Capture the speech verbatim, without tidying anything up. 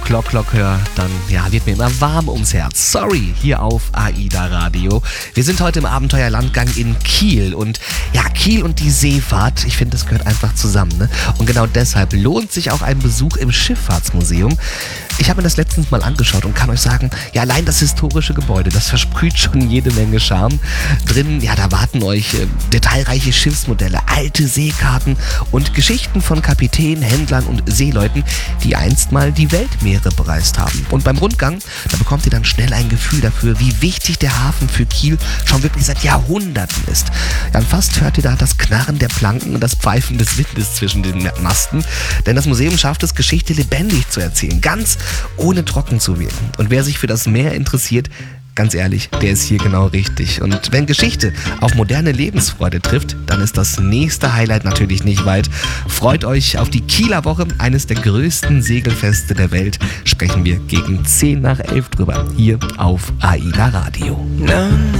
Glock Glock höre, dann ja, wird mir immer warm ums Herz. Sorry, hier auf AIDA Radio. Wir sind heute im Abenteuerlandgang in Kiel und ja, Kiel und die Seefahrt, ich finde, das gehört einfach zusammen, ne? Und genau deshalb lohnt sich auch ein Besuch im Schifffahrtsmuseum. Ich habe mir das letztens mal angeschaut und kann euch sagen, ja, allein das historische Gebäude, das versprüht schon jede Menge Charme. Drinnen, ja, da warten euch äh, detailreiche Schiffsmodelle, alte Seekarten und Geschichten von Kapitänen, Händlern und Seeleuten, die einst mal die Weltmeere bereist haben. Und beim Rundgang, da bekommt ihr dann schnell ein Gefühl dafür, wie wichtig der Hafen für Kiel schon wirklich seit Jahrhunderten ist. Ja, und fast hört ihr da das Knarren der Planken und das Pfeifen des Windes zwischen den Masten, denn das Museum schafft es, Geschichte lebendig zu erzählen, ganz ohne trocken zu wirken. Und wer sich für das Meer interessiert, ganz ehrlich, der ist hier genau richtig. Und wenn Geschichte auf moderne Lebensfreude trifft, dann ist das nächste Highlight natürlich nicht weit. Freut euch auf die Kieler Woche, eines der größten Segelfeste der Welt. Sprechen wir gegen zehn nach elf drüber, hier auf AIDA Radio. No, no.